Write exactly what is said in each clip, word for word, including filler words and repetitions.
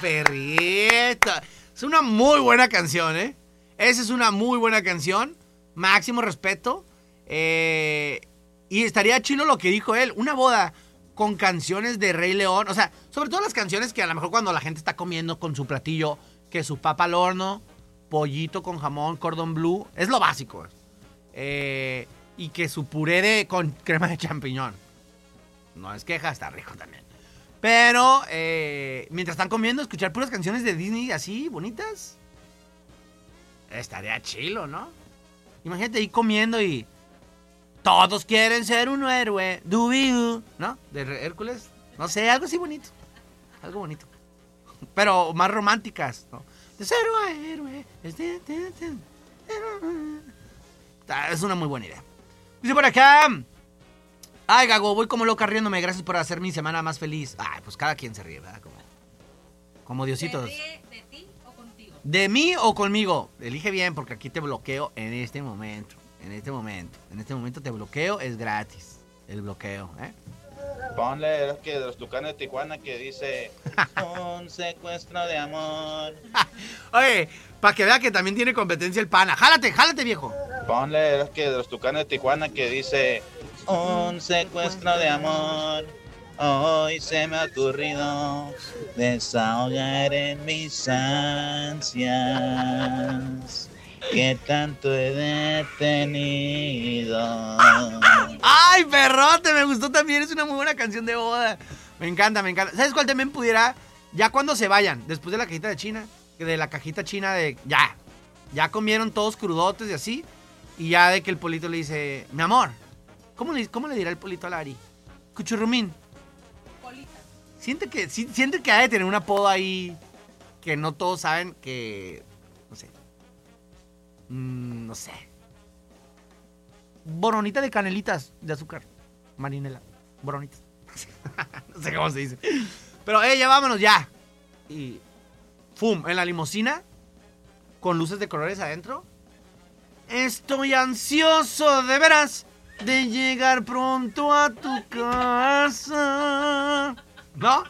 perrito! Es una muy buena canción, ¿eh? Esa es una muy buena canción. Máximo respeto. Eh, y estaría chilo lo que dijo él. Una boda con canciones de Rey León. O sea, sobre todo las canciones que a lo mejor cuando la gente está comiendo con su platillo, que su papa al horno, pollito con jamón, cordon bleu. Es lo básico. Eh, y que su puré de, con crema de champiñón. No es queja, está rico también. Pero, eh, mientras están comiendo, escuchar puras canciones de Disney así, bonitas. Estaría chilo, ¿no? Imagínate ahí comiendo y... Todos quieren ser un héroe. Dubidu, ¿no? De Hércules. No sé, algo así bonito. Algo bonito. Pero más románticas, ¿no? De cero a héroe. Es una muy buena idea. Dice por acá... Ay, Gago, voy como loca riéndome. Gracias por hacer mi semana más feliz. Ay, pues cada quien se ríe, ¿verdad? Como, como Diositos. ¿Se ríe de ti o contigo? ¿De mí o conmigo? Elige bien porque aquí te bloqueo en este momento. En este momento. En este momento te bloqueo. Es gratis. El bloqueo, ¿eh? Ponle los que de los Tucanes de Tijuana que dice un secuestro de amor. Oye, para que vea que también tiene competencia el pana. Jálate, jálate, viejo. Ponle los que de los Tucanes de Tijuana que dice un secuestro de amor. Hoy se me ha ocurrido desahogar en mis ansias que tanto he detenido. ¡Ay, perrote! Me gustó también. Es una muy buena canción de boda. Me encanta, me encanta. ¿Sabes cuál también pudiera? Ya cuando se vayan, después de la cajita de China, de la cajita china de... Ya, ya comieron todos crudotes y así. Y ya de que el polito le dice... Mi amor, ¿cómo le, cómo le dirá el polito a Lari? Cuchurrumín. Polita. Siente que, si, siente que ha de tener un apodo ahí que no todos saben que... No sé. Mm, no sé. Boronita de canelitas de azúcar. Marinela. Boronitas. No sé cómo se dice. Pero, eh, ya vámonos, ya. Y... ¡Fum! En la limusina. Con luces de colores adentro. Estoy ansioso, de veras, de llegar pronto a tu casa. ¿No?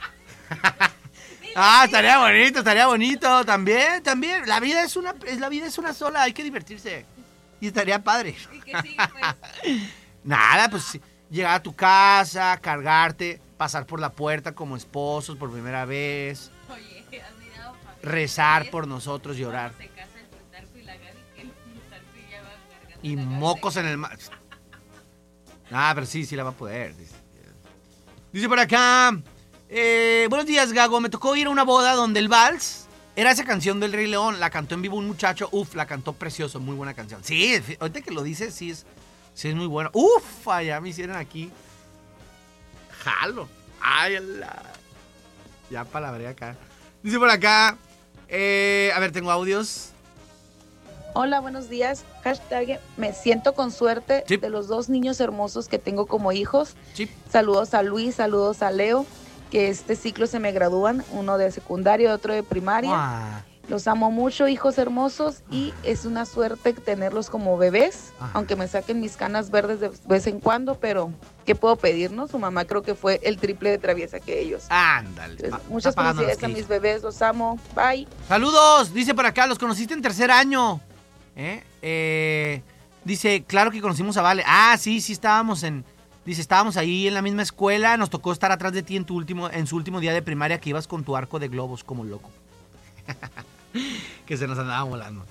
Ah, estaría bonito, estaría bonito. También, también. La vida es una, la vida es una sola, hay que divertirse. Y estaría padre. ¿Y qué sigue, pues? Nada, pues llegar a tu casa, cargarte, pasar por la puerta como esposos por primera vez. Oye, has mirado para rezar por nosotros, llorar. Se casa el Plutarco y la Gaby, que el Plutarco ya va cargando Y la mocos en el mar. Ah, pero sí, sí la va a poder. Dice, dice por acá. Eh, buenos días, Gago. Me tocó ir a una boda donde el vals era esa canción del Rey León. La cantó en vivo un muchacho. Uf, la cantó precioso. Muy buena canción. Sí, ahorita que lo dices, sí es, sí es muy bueno. Uf, ya me hicieron aquí. Jalo. Ay, la... Ya palabré acá. Dice por acá. Eh, a ver, tengo audios. Hola, buenos días. Hashtag me siento con suerte sí. de los dos niños hermosos que tengo como hijos. Sí. Saludos a Luis, saludos a Leo, que este ciclo se me gradúan, uno de secundaria, otro de primaria. Ah. Los amo mucho, hijos hermosos, y es una suerte tenerlos como bebés, Ajá. aunque me saquen mis canas verdes de vez en cuando, pero ¿qué puedo pedir, no? Su mamá creo que fue el triple de traviesa que ellos. Ándale. Entonces, Pa- muchas está pagando felicidades a las mis bebés, los amo, bye. Saludos, dice por acá, los conociste en tercer año. ¿Eh? Eh, dice, claro que conocimos a Vale. Ah, sí, sí estábamos en... Dice, estábamos ahí en la misma escuela, nos tocó estar atrás de ti en tu último, en su último día de primaria que ibas con tu arco de globos como loco. Que se nos andaba volando.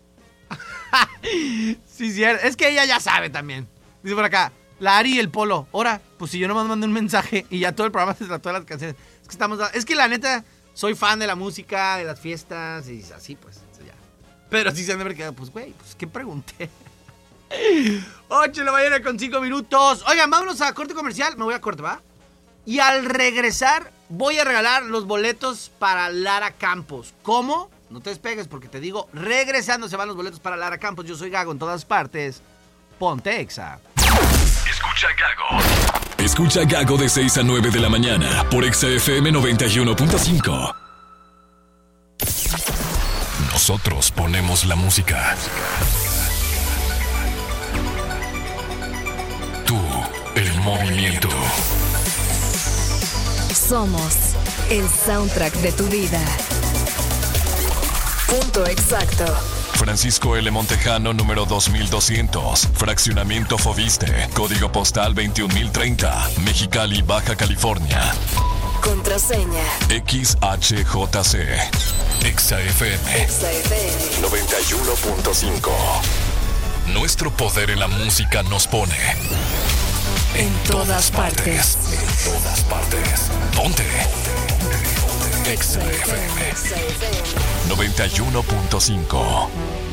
Sí, sí, es que ella ya sabe también. Dice por acá, la Ari y el Polo. Ahora, pues si yo nomás mandé un mensaje y ya todo el programa se trató de las canciones. Es que estamos, es que la neta, soy fan de la música, de las fiestas y así pues, ya. Pero sí se han de haber quedado, pues güey, pues ¿qué pregunté? ocho de la mañana con cinco minutos. Oigan, vámonos a corte comercial. Me voy a corte, ¿va? Y al regresar voy a regalar los boletos para Lara Campos. ¿Cómo? No te despegues porque te digo, regresando se van los boletos para Lara Campos. Yo soy Gago en todas partes. Ponte Exa. Escucha Gago. Escucha Gago de seis a nueve de la mañana por Exa F M noventa y uno punto cinco. Nosotros ponemos la música. Tú, el movimiento. Somos El soundtrack de tu vida. Punto exacto. Francisco L. Montejano, número dos mil doscientos. Fraccionamiento Foviste. Código postal veintiún mil treinta. Mexicali, Baja California. Contraseña. X H J C. Exa F M. Exa F M. noventa y uno punto cinco. Nuestro poder en la música nos pone en todas partes. En todas partes. Ponte. Exa F M. noventa y uno punto cinco.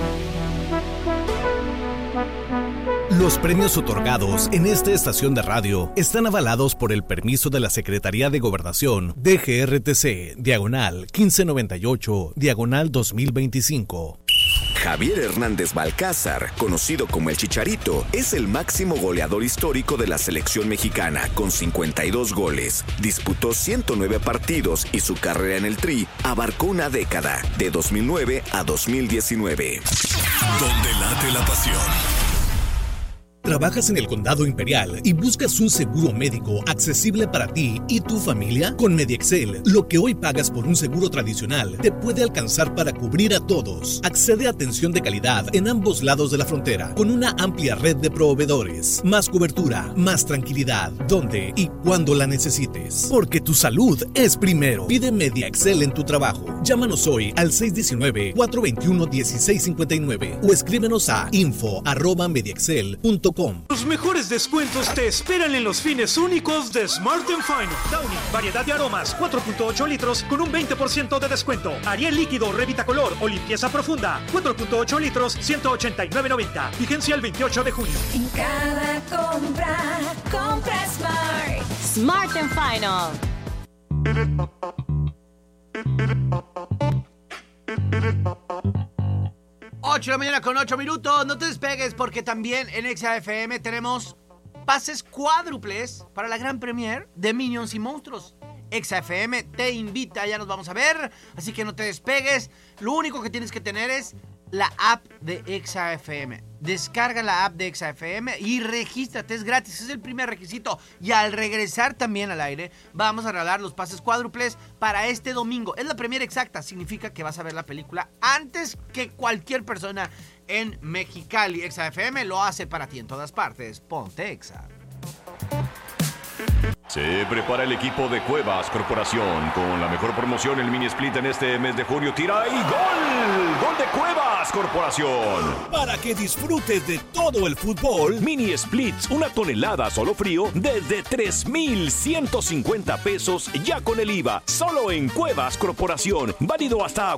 Los premios otorgados en esta estación de radio están avalados por el permiso de la Secretaría de Gobernación D G R T C, diagonal quince noventa y ocho, diagonal dos mil veinticinco. Javier Hernández Balcázar, conocido como El Chicharito, es el máximo goleador histórico de la selección mexicana, con cincuenta y dos goles. Disputó ciento nueve partidos y su carrera en el Tri abarcó una década, de dos mil nueve a dos mil diecinueve. Donde late la pasión. ¿Trabajas en el Condado Imperial y buscas un seguro médico accesible para ti y tu familia? Con MediExcel, lo que hoy pagas por un seguro tradicional te puede alcanzar para cubrir a todos. Accede a atención de calidad en ambos lados de la frontera, con una amplia red de proveedores. Más cobertura, más tranquilidad, donde y cuando la necesites. Porque tu salud es primero. Pide MediExcel en tu trabajo. Llámanos hoy al seis uno nueve, cuatro dos uno, uno seis cinco nueve o escríbenos a info arroba mediexcel punto com. Los mejores descuentos te esperan en los fines únicos de Smart and Final. Downy, variedad de aromas, cuatro punto ocho litros con un veinte por ciento de descuento. Ariel líquido, Revita Color o limpieza profunda, cuatro punto ocho litros, ciento ochenta y nueve noventa. Vigencia el veintiocho de junio. En cada compra, compra Smart. Smart and Final. ocho de la mañana con ocho minutos. No te despegues porque también en Exa F M tenemos pases cuádruples para la gran premier de Minions y Monstruos. Exa F M te invita, ya nos vamos a ver, así que no te despegues. Lo único que tienes que tener es la app de Exa F M. Descarga la app de Exa F M y regístrate, es gratis, es el primer requisito. Y al regresar también al aire, vamos a regalar los pases cuádruples para este domingo. Es la premier exacta, significa que vas a ver la película antes que cualquier persona en Mexicali. Exa F M lo hace para ti en todas partes. Ponte Exa. Se prepara el equipo de Cuevas Corporación con la mejor promoción, el mini split en este mes de junio. Tira y gol, gol de Cuevas Corporación. Para que disfrutes de todo el fútbol, mini splits, una tonelada solo frío desde tres mil ciento cincuenta pesos ya con el I V A. Solo en Cuevas Corporación, válido hasta